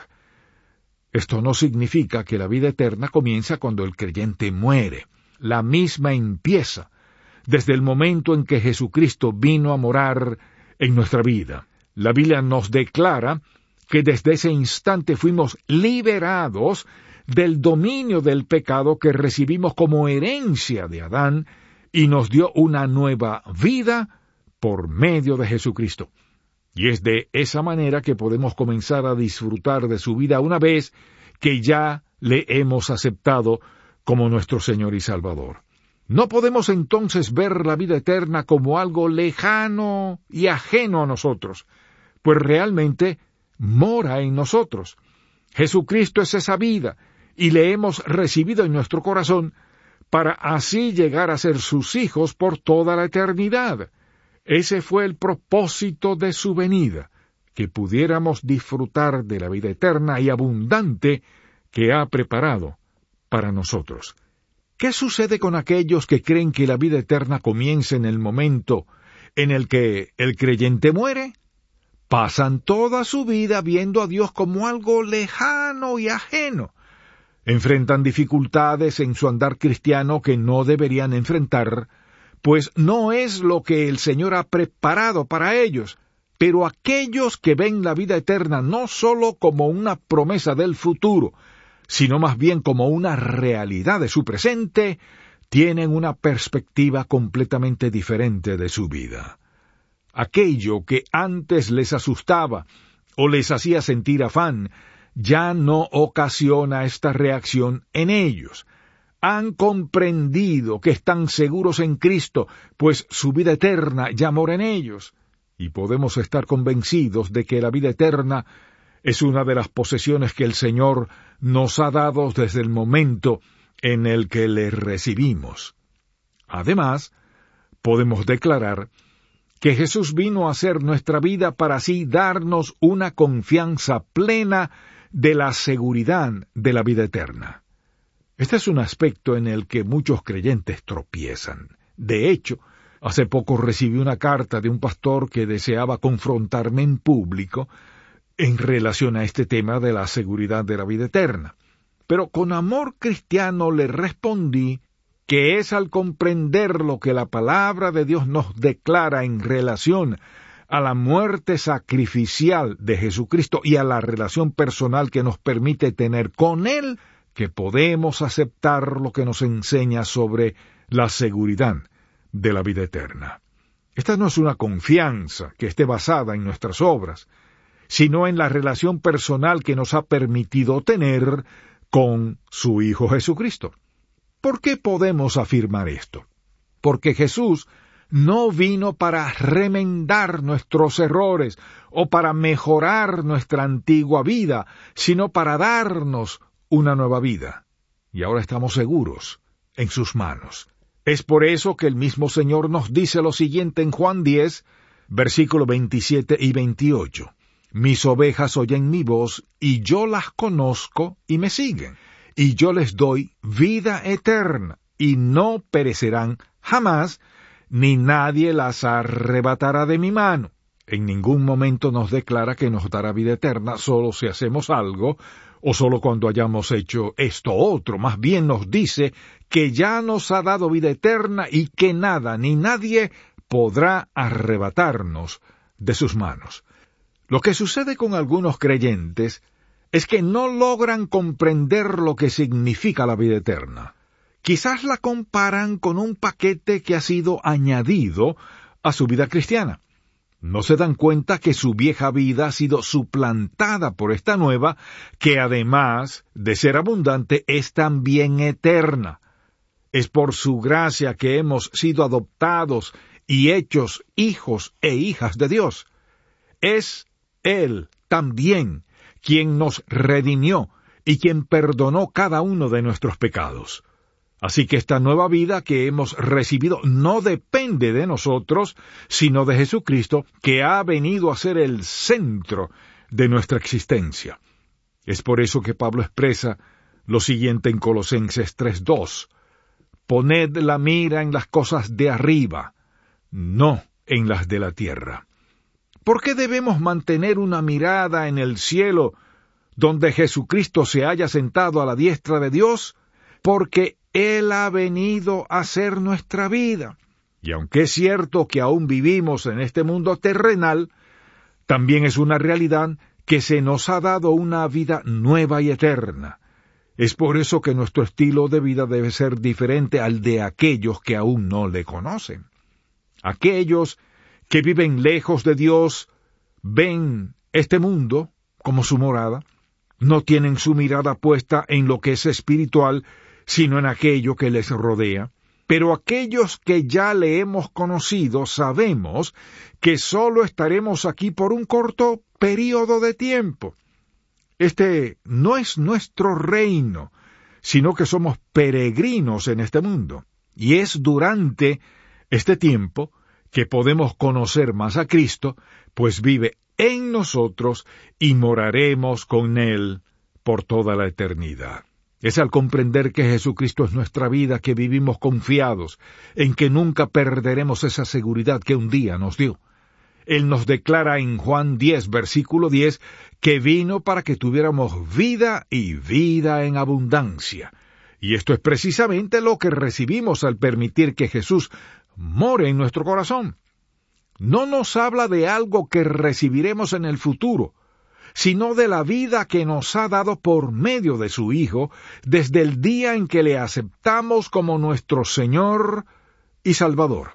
Esto no significa que la vida eterna comienza cuando el creyente muere. La misma empieza desde el momento en que Jesucristo vino a morar en nuestra vida. La Biblia nos declara que desde ese instante fuimos liberados del dominio del pecado que recibimos como herencia de Adán y nos dio una nueva vida por medio de Jesucristo. Y es de esa manera que podemos comenzar a disfrutar de su vida una vez que ya le hemos aceptado como nuestro Señor y Salvador. No podemos entonces ver la vida eterna como algo lejano y ajeno a nosotros, pues realmente mora en nosotros. Jesucristo es esa vida, y le hemos recibido en nuestro corazón para así llegar a ser sus hijos por toda la eternidad. Ese fue el propósito de su venida, que pudiéramos disfrutar de la vida eterna y abundante que ha preparado para nosotros. ¿Qué sucede con aquellos que creen que la vida eterna comienza en el momento en el que el creyente muere? Pasan toda su vida viendo a Dios como algo lejano y ajeno. Enfrentan dificultades en su andar cristiano que no deberían enfrentar, pues no es lo que el Señor ha preparado para ellos. Pero aquellos que ven la vida eterna no sólo como una promesa del futuro, sino más bien como una realidad de su presente, tienen una perspectiva completamente diferente de su vida. Aquello que antes les asustaba o les hacía sentir afán, ya no ocasiona esta reacción en ellos. Han comprendido que están seguros en Cristo, pues su vida eterna ya mora en ellos. Y podemos estar convencidos de que la vida eterna es una de las posesiones que el Señor nos ha dado desde el momento en el que le recibimos. Además, podemos declarar que Jesús vino a ser nuestra vida para así darnos una confianza plena de la seguridad de la vida eterna. Este es un aspecto en el que muchos creyentes tropiezan. De hecho, hace poco recibí una carta de un pastor que deseaba confrontarme en público en relación a este tema de la seguridad de la vida eterna. Pero con amor cristiano le respondí que es al comprender lo que la palabra de Dios nos declara en relación a la muerte sacrificial de Jesucristo y a la relación personal que nos permite tener con Él, que podemos aceptar lo que nos enseña sobre la seguridad de la vida eterna. Esta no es una confianza que esté basada en nuestras obras, sino en la relación personal que nos ha permitido tener con su Hijo Jesucristo. ¿Por qué podemos afirmar esto? Porque Jesús no vino para remendar nuestros errores o para mejorar nuestra antigua vida, sino para darnos una nueva vida. Y ahora estamos seguros en sus manos. Es por eso que el mismo Señor nos dice lo siguiente en Juan diez, versículos veintisiete y veintiocho. Mis ovejas oyen mi voz, y yo las conozco y me siguen. Y yo les doy vida eterna, y no perecerán jamás, ni nadie las arrebatará de mi mano. En ningún momento nos declara que nos dará vida eterna solo si hacemos algo, o solo cuando hayamos hecho esto o otro. Más bien nos dice que ya nos ha dado vida eterna y que nada ni nadie podrá arrebatarnos de sus manos. Lo que sucede con algunos creyentes es que no logran comprender lo que significa la vida eterna. quizás la comparan con un paquete que ha sido añadido a su vida cristiana. No se dan cuenta que su vieja vida ha sido suplantada por esta nueva, que además de ser abundante, es también eterna. Es por su gracia que hemos sido adoptados y hechos hijos e hijas de Dios. Es Él también quien nos redimió y quien perdonó cada uno de nuestros pecados. Así que esta nueva vida que hemos recibido no depende de nosotros, sino de Jesucristo, que ha venido a ser el centro de nuestra existencia. Es por eso que Pablo expresa lo siguiente en Colosenses tres dos. Poned la mira en las cosas de arriba, no en las de la tierra. ¿Por qué debemos mantener una mirada en el cielo, donde Jesucristo se haya sentado a la diestra de Dios? Porque Él ha venido a ser nuestra vida. Y aunque es cierto que aún vivimos en este mundo terrenal, también es una realidad que se nos ha dado una vida nueva y eterna. Es por eso que nuestro estilo de vida debe ser diferente al de aquellos que aún no le conocen. Aquellos que viven lejos de Dios ven este mundo como su morada, no tienen su mirada puesta en lo que es espiritual, sino en aquello que les rodea. Pero aquellos que ya le hemos conocido sabemos que sólo estaremos aquí por un corto período de tiempo. Este no es nuestro reino, sino que somos peregrinos en este mundo. Y es durante este tiempo que podemos conocer más a Cristo, pues vive en nosotros y moraremos con Él por toda la eternidad. Es al comprender que Jesucristo es nuestra vida que vivimos confiados en que nunca perderemos esa seguridad que un día nos dio. Él nos declara en Juan diez, versículo diez, que vino para que tuviéramos vida y vida en abundancia. Y esto es precisamente lo que recibimos al permitir que Jesús more en nuestro corazón. No nos habla de algo que recibiremos en el futuro, sino de la vida que nos ha dado por medio de su Hijo desde el día en que le aceptamos como nuestro Señor y Salvador.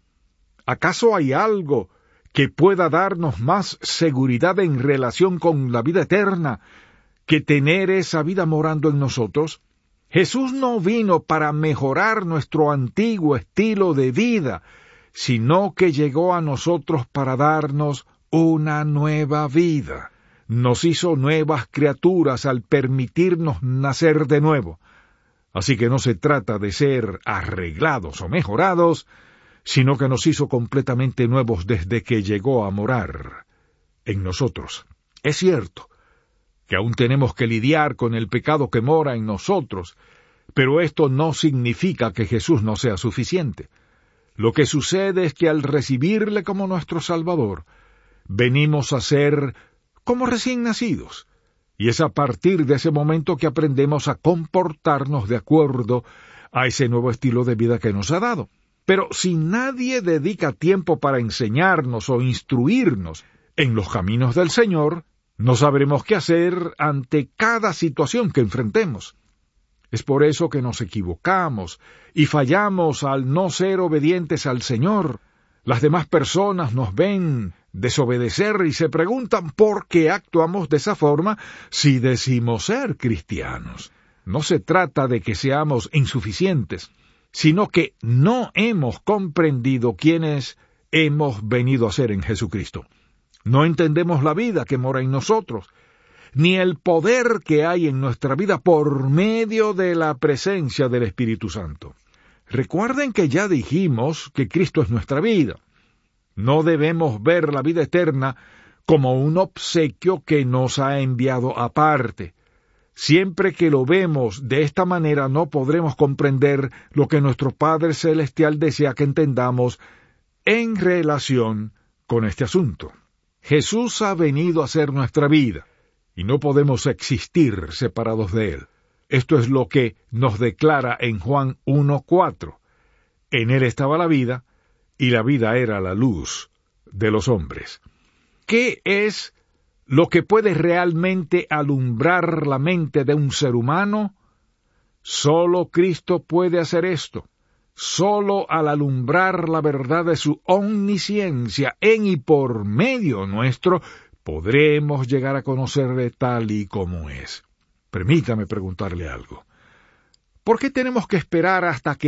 ¿Acaso hay algo que pueda darnos más seguridad en relación con la vida eterna que tener esa vida morando en nosotros? Jesús no vino para mejorar nuestro antiguo estilo de vida, sino que llegó a nosotros para darnos una nueva vida. Nos hizo nuevas criaturas al permitirnos nacer de nuevo. Así que no se trata de ser arreglados o mejorados, sino que nos hizo completamente nuevos desde que llegó a morar en nosotros. Es cierto que aún tenemos que lidiar con el pecado que mora en nosotros, pero esto no significa que Jesús no sea suficiente. Lo que sucede es que al recibirle como nuestro Salvador, venimos a ser como recién nacidos, y es a partir de ese momento que aprendemos a comportarnos de acuerdo a ese nuevo estilo de vida que nos ha dado. Pero si nadie dedica tiempo para enseñarnos o instruirnos en los caminos del Señor, no sabremos qué hacer ante cada situación que enfrentemos. Es por eso que nos equivocamos y fallamos al no ser obedientes al Señor. Las demás personas nos ven desobedecer y se preguntan por qué actuamos de esa forma si decimos ser cristianos. No se trata de que seamos insuficientes, sino que no hemos comprendido quiénes hemos venido a ser en Jesucristo. No entendemos la vida que mora en nosotros, ni el poder que hay en nuestra vida por medio de la presencia del Espíritu Santo. Recuerden que ya dijimos que Cristo es nuestra vida. No debemos ver la vida eterna como un obsequio que nos ha enviado aparte. Siempre que lo vemos de esta manera no podremos comprender lo que nuestro Padre Celestial desea que entendamos en relación con este asunto. Jesús ha venido a ser nuestra vida, y no podemos existir separados de Él. Esto es lo que nos declara en Juan uno cuatro. En Él estaba la vida, y la vida era la luz de los hombres. ¿Qué es lo que puede realmente alumbrar la mente de un ser humano? Solo Cristo puede hacer esto. Solo al alumbrar la verdad de su omnisciencia en y por medio nuestro, podremos llegar a conocerle tal y como es. Permítame preguntarle algo. ¿Por qué tenemos que esperar hasta que